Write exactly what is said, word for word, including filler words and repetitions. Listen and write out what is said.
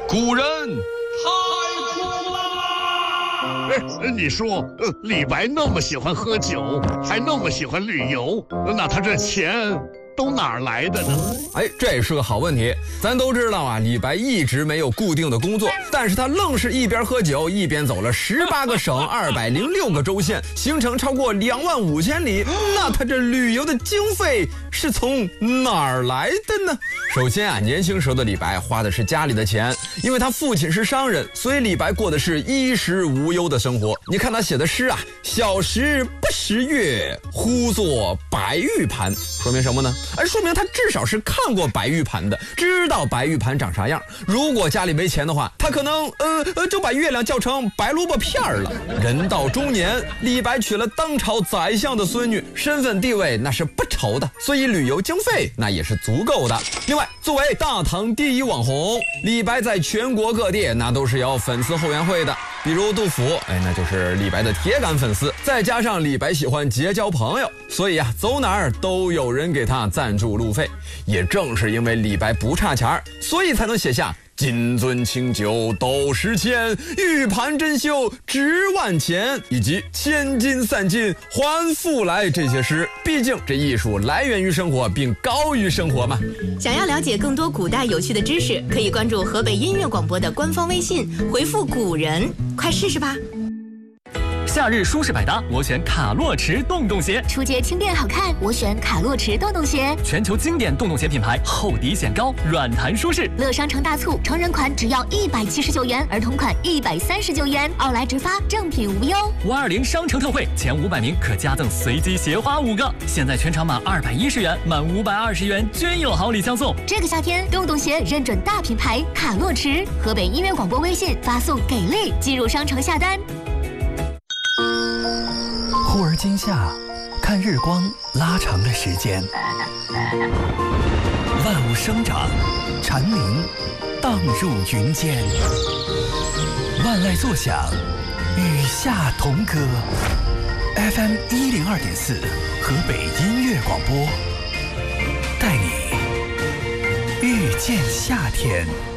古人太苦啦！ 哎，你说，呃，李白那么喜欢喝酒，还那么喜欢旅游，那他这钱都哪儿来的呢？ 哎，这是个好问题。咱都知道啊，李白一直没有固定的工作，但是他愣是一边喝酒一边走了十八个省、二百零六个州县，行程超过两万五千里。那他这旅游的经费是从哪儿来的呢？首先啊，年轻时候的李白花的是家里的钱，因为他父亲是商人，所以李白过的是衣食无忧的生活。你看他写的诗啊，小时不识月，呼作白玉盘，说明什么呢？哎，说明他至少是看过白玉盘的，知道白玉盘长啥样。如果家里没钱的话，他可能呃呃就把月亮叫成白萝卜片了。人到中年，李白娶了当朝宰相的孙女，身份地位那是不愁的，所以旅游经费那也是足够的。另外，作为大唐第一网红，李白在全国各地那都是有粉丝后援会的，比如杜甫，哎，那就是李白的铁杆粉丝。再加上李白喜欢结交朋友，所以啊，走哪儿都有人给他赞助路费。也正是因为李白不差钱儿，所以才能写下金樽清酒斗十千，玉盘珍羞值万钱，以及千金散尽还复来这些诗。毕竟这艺术来源于生活，并高于生活嘛。 想要了解更多古代有趣的知识，可以关注河北音乐广播的官方微信，回复古人，快试试吧。 夏日舒适百搭，我选卡洛驰洞洞鞋； 出街轻便好看，我选卡洛驰洞洞鞋。 全球经典洞洞鞋品牌，厚底显高，软弹舒适。 乐商城大促，成人款只要一百七十九元，儿童款一百三十九元，奥莱直发，正品无忧。 五二零商城特惠，前五百名可加赠随机鞋花五个。现在全场满二百一十元，满五百二十元均有好礼相送。 这个夏天，洞洞鞋认准大品牌卡洛驰。河北音乐广播微信发送给力，进入商城下单。 忽而今夏，看日光拉长的时间，万物生长，蝉鸣荡入云间，万籁作响，与夏同歌。F M 一零二点四，河北音乐广播，带你遇见夏天。